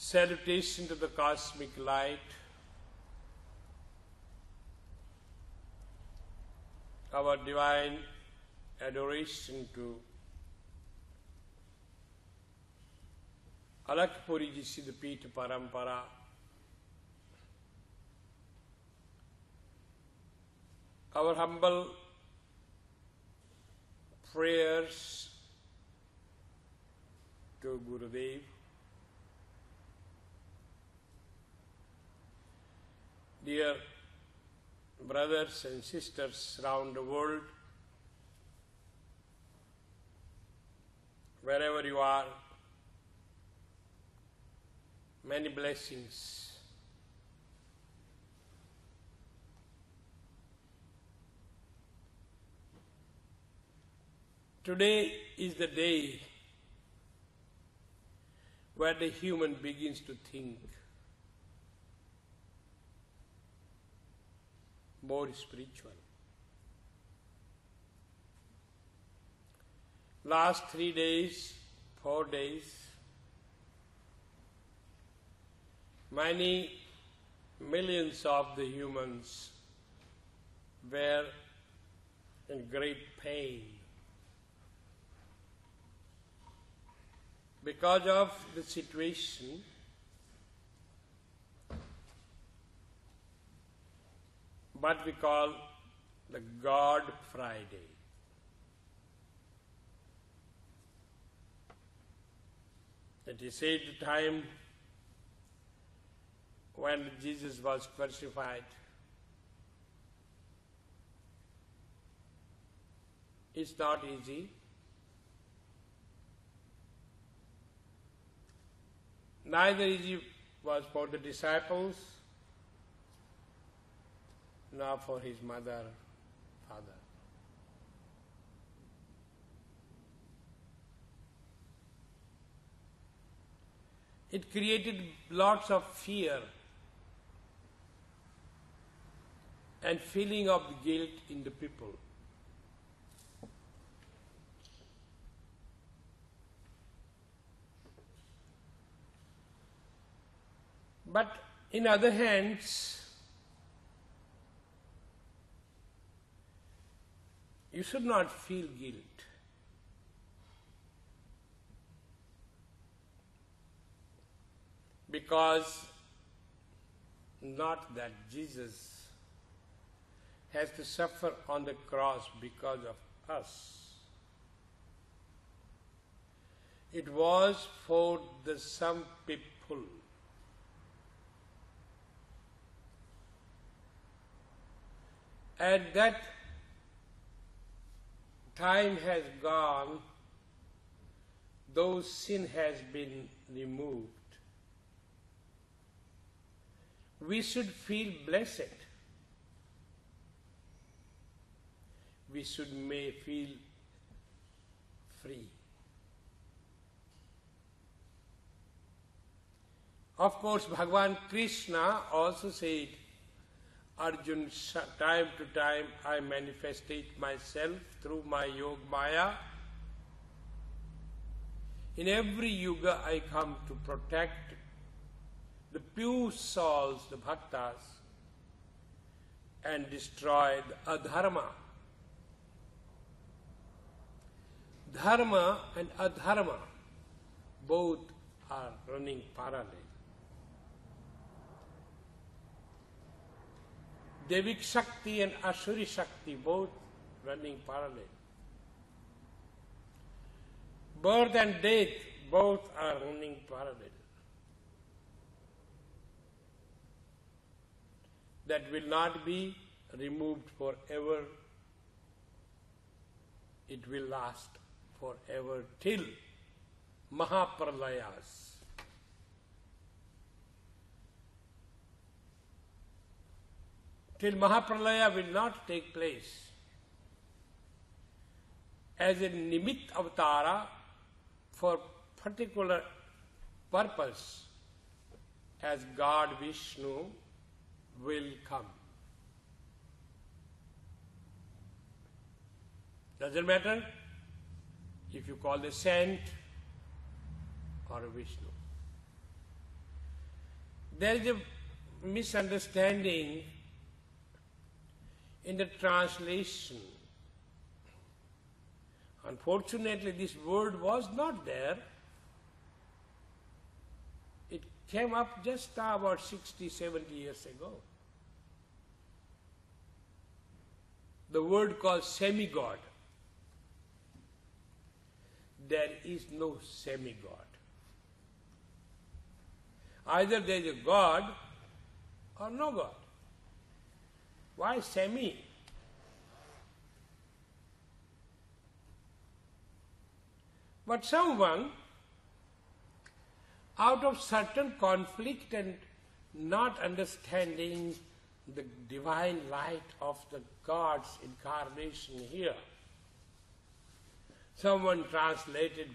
Salutation to the cosmic light. Our divine adoration to Alakpuri Ji Siddhapita Parampara. Our humble prayers to Gurudev. Dear brothers and sisters around the world, wherever you are, many blessings. Today is the day where the human begins to think more spiritual. Last 3 days, 4 days, many millions of the humans were in great pain because of the situation what we call the God Friday. It is said the time when Jesus was crucified. It's not easy. Neither easy was for the disciples, nor for his mother, father. It created lots of fear and feeling of guilt in the people. But in other hands, you should not feel guilt. Because not that Jesus has to suffer on the cross because of us. It was for the some people. And that time has gone, though sin has been removed. We should feel blessed. We should may feel free. Of course, Bhagavan Krishna also said, Arjun, time to time I manifestate myself through my Yog Maya. In every yuga I come to protect the pure souls, the bhaktas, and destroy the adharma. Dharma and adharma both are running parallel. Devik Shakti and Asuri Shakti both running parallel. Birth and death both are running parallel. That will not be removed forever. It will last forever till Mahapralayas. Till Mahapralaya will not take place. As a Nimit Avatara for particular purpose, as God Vishnu will come. Doesn't matter if you call the saint or a Vishnu. There is a misunderstanding in the translation. Unfortunately, this word was not there. It came up just about 60, 70 years ago. The word called semigod. There is no semigod. Either there is a God or no God. Why semi? But someone, out of certain conflict and not understanding the divine light of the God's incarnation here, someone translated